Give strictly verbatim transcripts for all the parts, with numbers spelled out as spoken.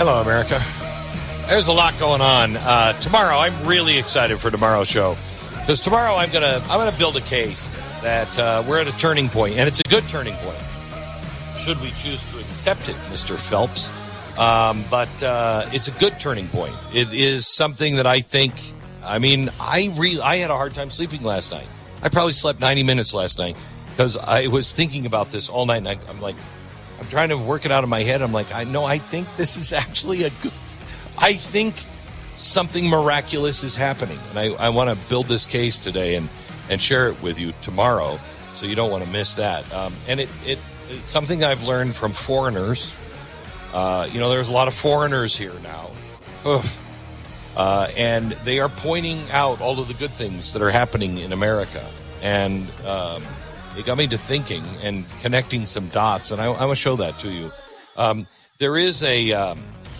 Hello, America. There's a lot going on. Uh, tomorrow, I'm really excited for tomorrow's show because tomorrow I'm gonna I'm gonna build a case that uh, we're at a turning point, and it's a good turning point. Should we choose to accept it, Mister Phelps? Um, but uh, it's a good turning point. It is something that I think. I mean, I re- I had a hard time sleeping last night. I probably slept ninety minutes last night because I was thinking about this all night. And I, I'm like, I'm trying to work it out in my head. I'm like, I know, I think this is actually a good. I think something miraculous is happening, and I, I want to build this case today and, and share it with you tomorrow, so you don't want to miss that. Um, and it, it it's something I've learned from foreigners. Uh, you know, there's a lot of foreigners here now, Ugh. Uh, and they are pointing out all of the good things that are happening in America, and um, it got me to thinking and connecting some dots, and I, I want to show that to you. Um, there is a um,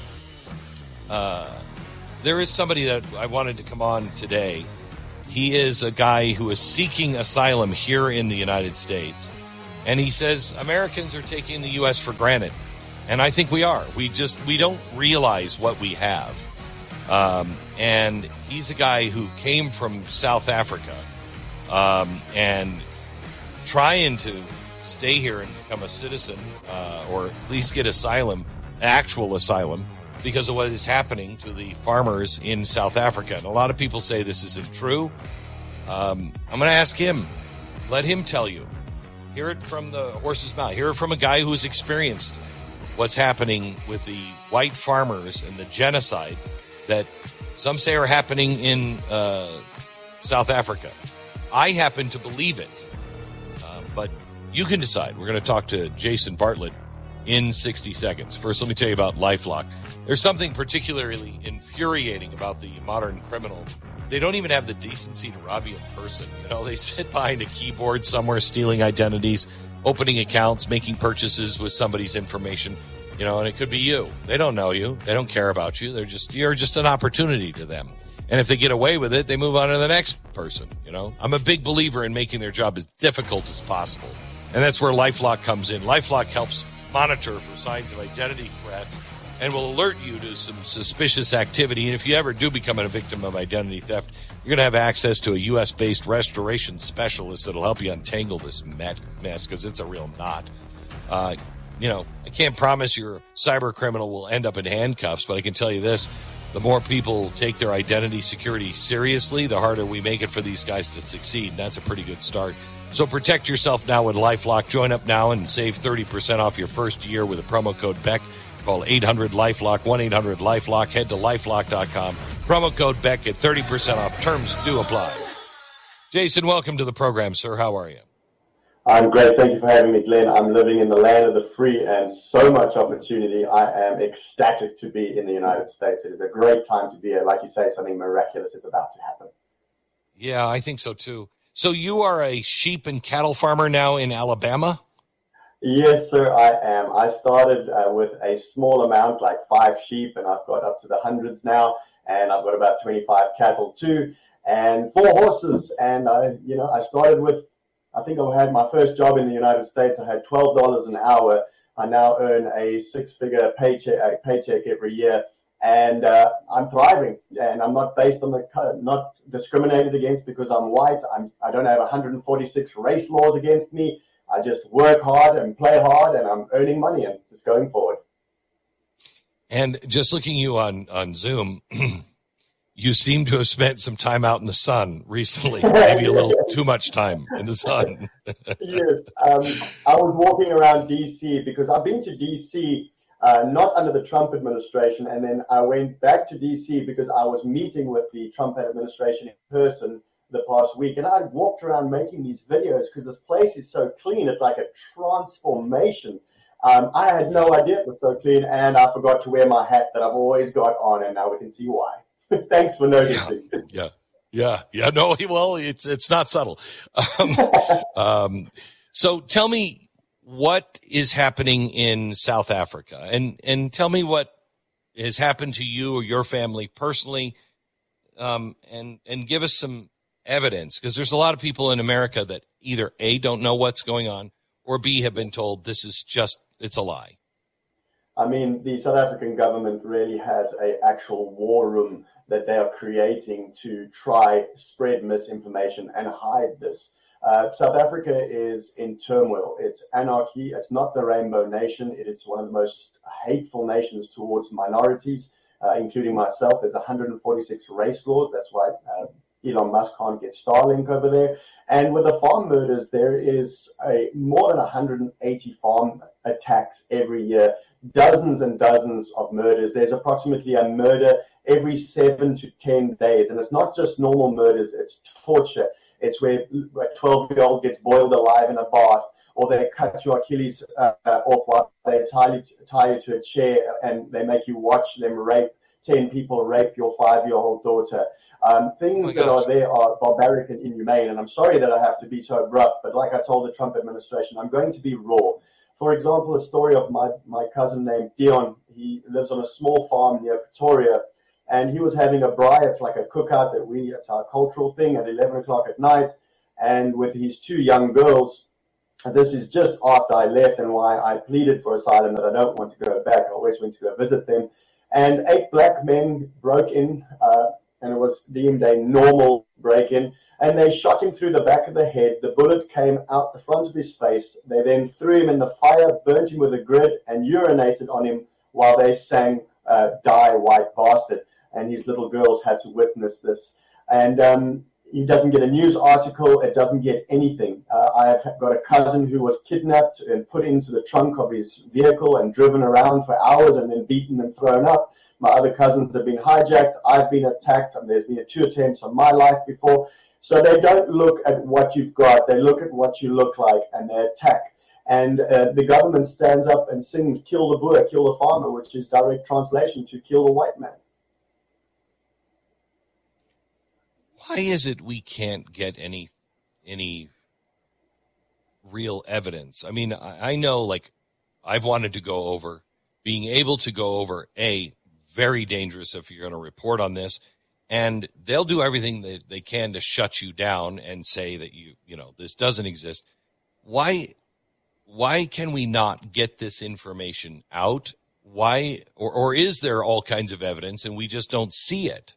uh, there is somebody that I wanted to come on today. He is a guy who is seeking asylum here in the United States, and he says Americans are taking the U S for granted, and I think we are. We just we don't realize what we have. Um, and he's a guy who came from South Africa um, and trying to stay here and become a citizen uh, or at least get asylum, actual asylum, because of what is happening to the farmers in South Africa. And a lot of people say this isn't true. Um, I'm going to ask him. Let him tell you. Hear it from the horse's mouth. Hear it from a guy who's experienced what's happening with the white farmers and the genocide that some say are happening in uh, South Africa. I happen to believe it, uh, but you can decide. We're going to talk to Jason Bartlett in sixty seconds. First, let me tell you about LifeLock. There's something particularly infuriating about the modern criminal. They don't even have the decency to rob you in person. You know, they sit behind a keyboard somewhere, stealing identities, opening accounts, making purchases with somebody's information. You know, and it could be you. They don't know you. They don't care about you. They're just, you're just an opportunity to them. And if they get away with it, they move on to the next person. You know, I'm a big believer in making their job as difficult as possible. And that's where LifeLock comes in. LifeLock helps monitor for signs of identity threats and will alert you to some suspicious activity. And if you ever do become a victim of identity theft, you're going to have access to a U S-based restoration specialist that'll help you untangle this mess, because it's a real knot. Uh, You know, I can't promise your cyber criminal will end up in handcuffs, but I can tell you this. The more people take their identity security seriously, the harder we make it for these guys to succeed. And that's a pretty good start. So protect yourself now with LifeLock. Join up now and save thirty percent off your first year with a promo code Beck. Call eight hundred LifeLock, one eight hundred LifeLock. Head to lifelock dot com. Promo code Beck at thirty percent off. Terms do apply. Jason, welcome to the program, sir. How are you? I'm great. Thank you for having me, Glenn. I'm living in the land of the free and so much opportunity. I am ecstatic to be in the United States. It is a great time to be here. Like you say, something miraculous is about to happen. Yeah, I think so too. So you are a sheep and cattle farmer now in Alabama? Yes, sir, I am. I started uh, with a small amount, like five sheep, and I've got up to the hundreds now, and I've got about twenty-five cattle too, and four horses. And I, you know, I started with, I think I had my first job in the United States. I had twelve dollars an hour. I now earn a six-figure paycheck, a paycheck every year, and uh, I'm thriving. And I'm not based on the, not discriminated against because I'm white. I'm, I don't have one hundred forty-six race laws against me. I just work hard and play hard, and I'm earning money and just going forward. And just looking you on on Zoom. You seem to have spent some time out in the sun recently, maybe a little too much time in the sun. Yes. Um, I was walking around D C because I've been to D C uh, not under the Trump administration, and then I went back to D C because I was meeting with the Trump administration in person the past week, and I walked around making these videos because this place is so clean. It's like a transformation. Um, I had no idea it was so clean, and I forgot to wear my hat that I've always got on, and now we can see why. Thanks for noticing. Yeah, yeah, yeah, yeah. No, well, it's it's not subtle. Um, um, so tell me what is happening in South Africa, and and tell me what has happened to you or your family personally, um, and and give us some evidence, because there's a lot of people in America that either A, don't know what's going on, or B, have been told this is just, it's a lie. I mean, the South African government really has an actual war room that they are creating to try spread misinformation and hide this. Uh, South Africa is in turmoil. It's anarchy. It's not the Rainbow Nation. It is one of the most hateful nations towards minorities, uh, including myself. There's one hundred forty-six race laws. That's why uh, Elon Musk can't get Starlink over there. And with the farm murders, there is a more than one hundred eighty farm attacks every year, dozens and dozens of murders. There's approximately a murder every seven to ten days. And it's not just normal murders, it's torture. It's where a twelve-year-old gets boiled alive in a bath, or they cut your Achilles uh, off while they tie you, tie you to a chair and they make you watch them rape ten people, rape your five-year-old daughter. Um, things oh that are there are barbaric and inhumane. And I'm sorry that I have to be so abrupt, but like I told the Trump administration, I'm going to be raw. For example, a story of my, my cousin named Dion. He lives on a small farm near Pretoria, and he was having a braai. It's like a cookout that we, it's our cultural thing at eleven o'clock at night. And with his two young girls, this is just after I left and why I pleaded for asylum, that I don't want to go back. I always went to go visit them. And eight black men broke in, uh, and it was deemed a normal break-in. And they shot him through the back of the head. The bullet came out the front of his face. They then threw him in the fire, burnt him with a grid, and urinated on him while they sang uh, Die, White Bastard. And his little girls had to witness this. And um, he doesn't get a news article. It doesn't get anything. Uh, I've got a cousin who was kidnapped and put into the trunk of his vehicle and driven around for hours and then beaten and thrown up. My other cousins have been hijacked. I've been attacked. And there's been two attempts on my life before. So they don't look at what you've got. They look at what you look like and they attack. And uh, the government stands up and sings, kill the Boer, kill the farmer, which is direct translation to kill the white man. Why is it we can't get any any real evidence? I mean, I, I know, like, I've wanted to go over, being able to go over, A, very dangerous if you're going to report on this, and they'll do everything that they can to shut you down and say that, you you know, this doesn't exist. Why why can we not get this information out? Why, or, or is there all kinds of evidence and we just don't see it?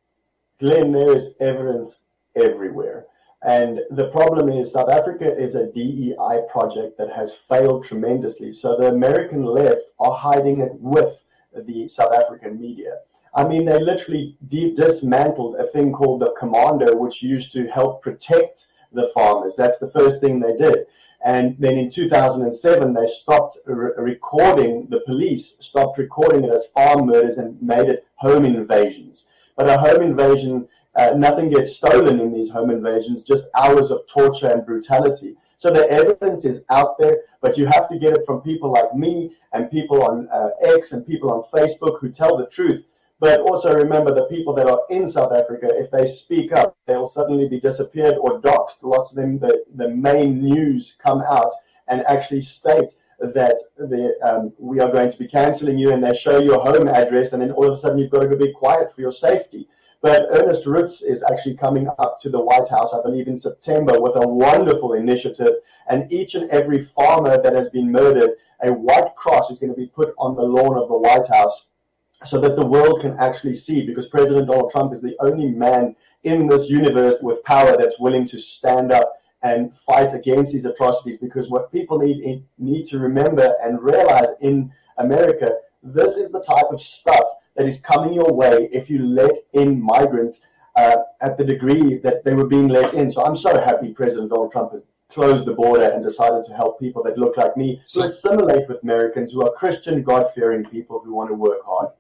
Glenn, there is evidence everywhere. And the problem is South Africa is a D E I project that has failed tremendously. So the American left are hiding it with the South African media. I mean, they literally de- dismantled a thing called the Commando, which used to help protect the farmers. That's the first thing they did. And then in two thousand seven, they stopped re- recording, the police stopped recording it as farm murders and made it home invasions. But a home invasion, uh, nothing gets stolen in these home invasions, just hours of torture and brutality. So the evidence is out there, but you have to get it from people like me and people on uh, X and people on Facebook who tell the truth. But also remember, the people that are in South Africa, if they speak up, they'll suddenly be disappeared or doxxed. Lots of them, the, the main news come out and actually state that the, um, we are going to be cancelling you, and they show your home address, and then all of a sudden you've got to go be quiet for your safety. But Ernest Roots is actually coming up to the White House, I believe in September, with a wonderful initiative, and each and every farmer that has been murdered, a white cross is going to be put on the lawn of the White House so that the world can actually see, because President Donald Trump is the only man in this universe with power that's willing to stand up and fight against these atrocities. Because what people need need to remember and realize in America, this is the type of stuff that is coming your way if you let in migrants uh, at the degree that they were being let in. So I'm so happy President Donald Trump has closed the border and decided to help people that look like me, so, to assimilate with Americans who are Christian, God-fearing people who want to work hard.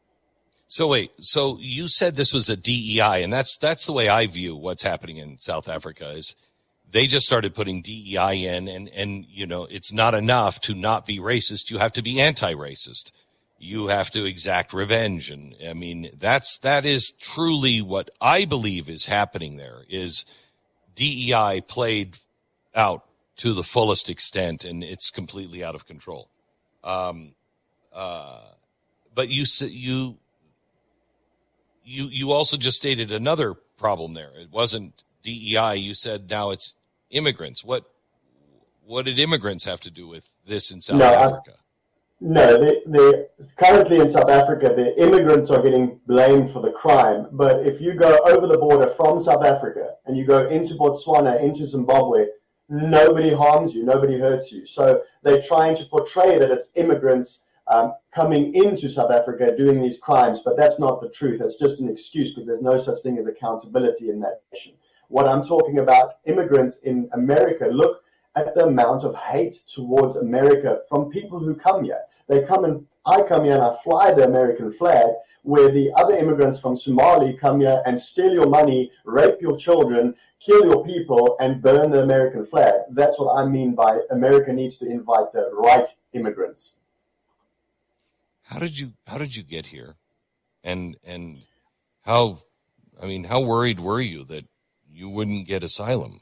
So wait, so you said this was a D E I, and that's that's the way I view what's happening in South Africa is they just started putting D E I in, and, and, you know, it's not enough to not be racist. You have to be anti-racist. You have to exact revenge. And, I mean, that's that is truly what I believe is happening there, is D E I played out to the fullest extent, and it's completely out of control. Um, uh, but you you you you also just stated another problem there. It wasn't D E I. You said now it's immigrants. What what did immigrants have to do with this in South no, Africa? No, they, they currently in South Africa, the immigrants are getting blamed for the crime. But if you go over the border from South Africa and you go into Botswana, into Zimbabwe, nobody harms you, nobody hurts you. So they're trying to portray that it's immigrants um, coming into South Africa doing these crimes, but that's not the truth. It's just an excuse because there's no such thing as accountability in that nation. What I'm talking about, immigrants in America, look at the amount of hate towards America from people who come here. They come and I come here and I fly the American flag, where the other immigrants from Somalia come here and steal your money, rape your children, kill your people, and burn the American flag. That's what I mean by America needs to invite the right immigrants. How did you how did you get here? And and how I mean, how worried were you that you wouldn't get asylum?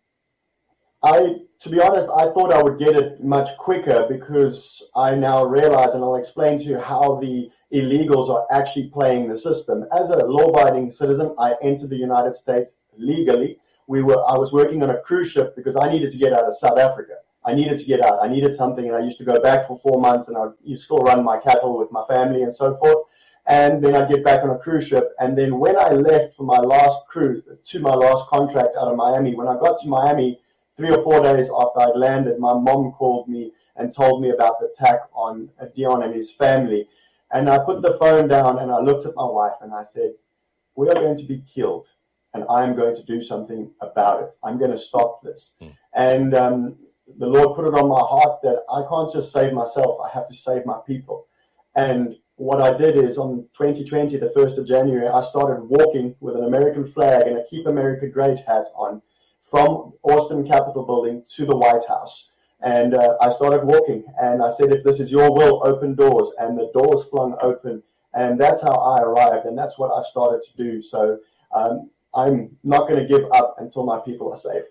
I, to be honest, I thought I would get it much quicker because I now realize, and I'll explain to you how the illegals are actually playing the system. As a law-abiding citizen, I entered the United States legally. We were, I was working on a cruise ship because I needed to get out of South Africa. I needed to get out. I needed something, and I used to go back for four months, and I used to still run my cattle with my family and so forth. And then I'd get back on a cruise ship. And then when I left for my last cruise, to my last contract out of Miami, when I got to Miami, three or four days after I'd landed, my mom called me and told me about the attack on Dion and his family. And I put the phone down and I looked at my wife and I said, we are going to be killed and I'm going to do something about it. I'm going to stop this. Mm. And um, the Lord put it on my heart that I can't just save myself. I have to save my people. And what I did is on twenty twenty, the first of January, I started walking with an American flag and a Keep America Great hat on, from Austin Capitol Building to the White House. And uh, I started walking and I said, if this is your will, open doors. And the doors flung open. And that's how I arrived. And that's what I've started to do. So um, I'm not going to give up until my people are safe.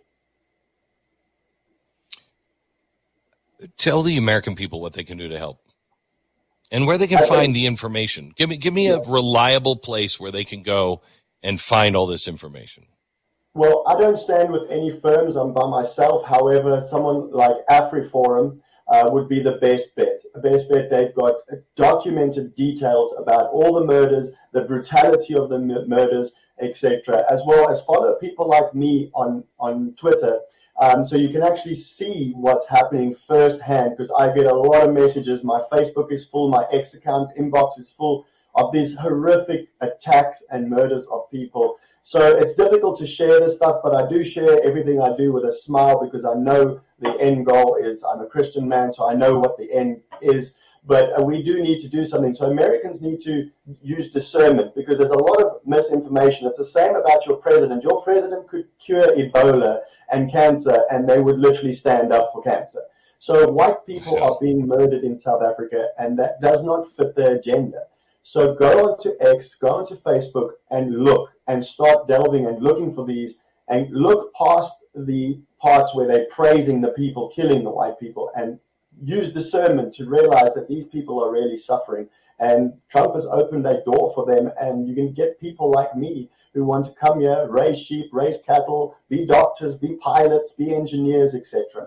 Tell the American people what they can do to help and where they can I find think, the information. Give me, give me yeah. a reliable place where they can go and find all this information. Well, I don't stand with any firms. I'm by myself. However, someone like AfriForum uh, would be the best bet. The best bet, they've got documented details about all the murders, the brutality of the m- murders, et cetera, as well as follow people like me on, on Twitter. Um, so you can actually see what's happening firsthand, because I get a lot of messages. My Facebook is full. My X account inbox is full of these horrific attacks and murders of people. So it's difficult to share this stuff, but I do share everything I do with a smile because I know the end goal is, I'm a Christian man, so I know what the end is. But uh, we do need to do something. So Americans need to use discernment because there's a lot of misinformation. It's the same about your president. Your president could cure Ebola and cancer, and they would literally stand up for cancer. So white people are being murdered in South Africa, and that does not fit their agenda. So go onto X, go onto Facebook, and look, and start delving and looking for these, and look past the parts where they're praising the people killing the white people, and use discernment to realize that these people are really suffering. And Trump has opened that door for them, and you can get people like me who want to come here, raise sheep, raise cattle, be doctors, be pilots, be engineers, et cetera.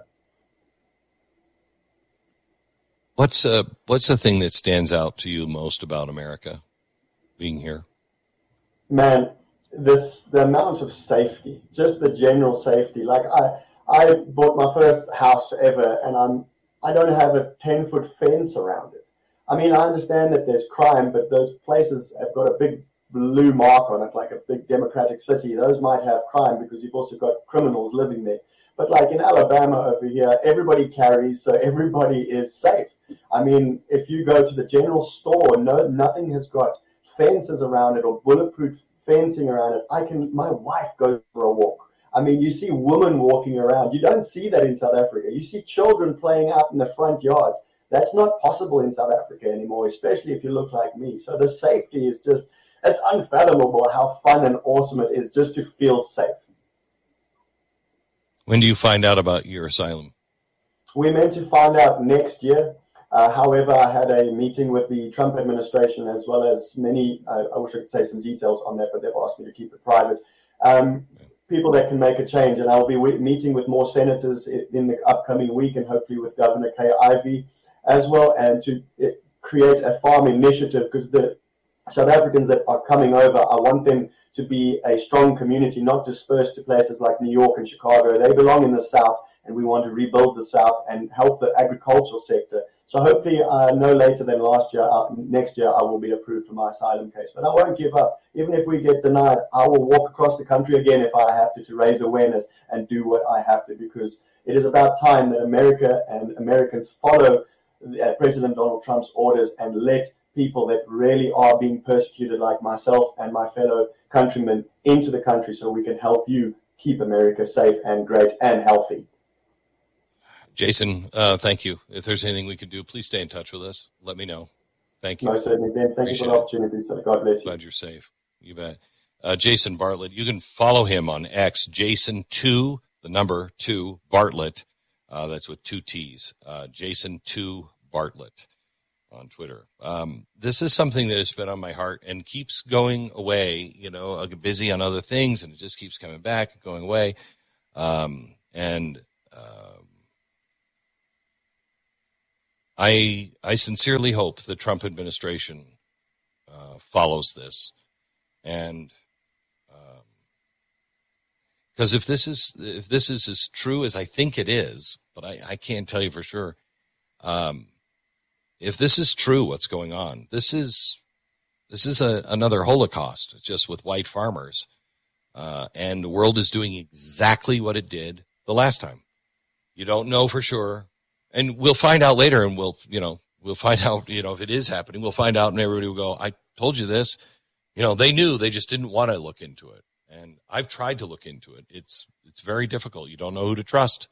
What's uh, what's the thing that stands out to you most about America being here? Man, this the amount of safety, just the general safety. Like I, I bought my first house ever, and I'm I don't have a ten foot fence around it. I mean, I understand that there's crime, but those places have got a big blue mark on it, like a big democratic city. Those might have crime because you've also got criminals living there. But like in Alabama over here, everybody carries, so everybody is safe. I mean, if you go to the general store, no, nothing has got fences around it or bulletproof fencing around it. I can, my wife goes for a walk. I mean, you see women walking around. You don't see that in South Africa. You see children playing out in the front yards. That's not possible in South Africa anymore, especially if you look like me. So the safety is just, it's unfathomable how fun and awesome it is just to feel safe. When do you find out about your asylum? We're meant to find out next year. Uh, however, I had a meeting with the Trump administration as well as many, uh, I wish I could say some details on that, but they've asked me to keep it private. Um, people that can make a change, and I'll be w- meeting with more senators in the upcoming week and hopefully with Governor Kay Ivey. as well, and to create a farm initiative, because the South Africans that are coming over, I want them to be a strong community, not dispersed to places like New York and Chicago. They belong in the South, and we want to rebuild the South and help the agricultural sector. So hopefully, uh, no later than last year, uh, next year, I will be approved for my asylum case. But I won't give up. Even if we get denied, I will walk across the country again if I have to, to raise awareness and do what I have to, because it is about time that America and Americans follow uh, President Donald Trump's orders and let people that really are being persecuted, like myself and my fellow countrymen, into the country so we can help you keep America safe and great and healthy. Jason, uh, thank you. If there's anything we can do, please stay in touch with us. Let me know. Thank you. No, certainly, Ben. Thank Appreciate you for the opportunity. So God bless you. Glad you're safe. You bet. Uh, Jason Bartlett, you can follow him on X, Jason two, the number two, Bartlett. Uh, that's with two T's. Uh, Jason two Bartlett on Twitter. Um, this is something that has been on my heart and keeps going away. You know, I get busy on other things, and it just keeps coming back and going away. Um, and uh, I I sincerely hope the Trump administration uh, follows this, and because um, if this is if this is as true as I think it is, but I, I can't tell you for sure. Um, if this is true, what's going on? This is this is a, another Holocaust, just with white farmers, uh, and the world is doing exactly what it did the last time. You don't know for sure. And we'll find out later, and we'll, you know, we'll find out, you know, if it is happening, we'll find out, and everybody will go, I told you this. You know, they knew, they just didn't want to look into it. And I've tried to look into it. It's, it's very difficult. You don't know who to trust.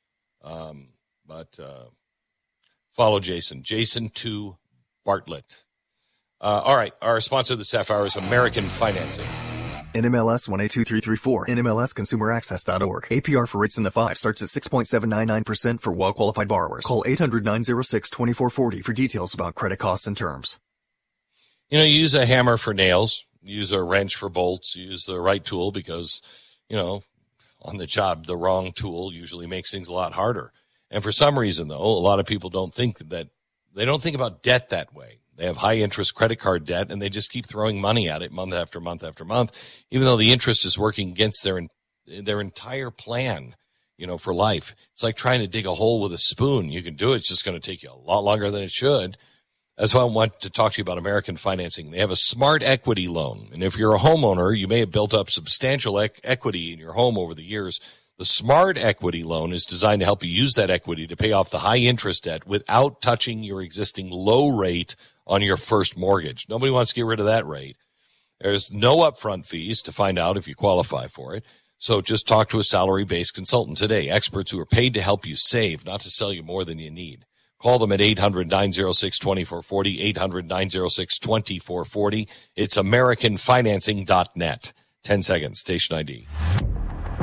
Um, but, uh, follow Jason, Jason two Bartlett. Uh, all right. Our sponsor this half hour is American Financing. N M L S one eight two three three four, N M L S consumer access dot org. A P R for rates in the five starts at six point seven nine nine percent for well-qualified borrowers. Call eight hundred nine oh six two four four oh for details about credit costs and terms. You know, you use a hammer for nails, use a wrench for bolts, use the right tool because, you know, on the job, the wrong tool usually makes things a lot harder. And for some reason, though, a lot of people don't think that, they don't think about debt that way. They have high interest credit card debt, and they just keep throwing money at it month after month after month, even though the interest is working against their their entire plan, you know, for life. It's like trying to dig a hole with a spoon. You can do it. It's just going to take you a lot longer than it should. That's why I want to talk to you about American Financing. They have a smart equity loan. And if you're a homeowner, you may have built up substantial ec- equity in your home over the years. The smart equity loan is designed to help you use that equity to pay off the high interest debt without touching your existing low rate on your first mortgage. Nobody wants to get rid of that rate. There's no upfront fees to find out if you qualify for it. So just talk to a salary-based consultant today. Experts who are paid to help you save, not to sell you more than you need. Call them at eight hundred nine oh six two four four oh, eight hundred nine oh six two four four oh. It's american financing dot net. ten seconds, station I D.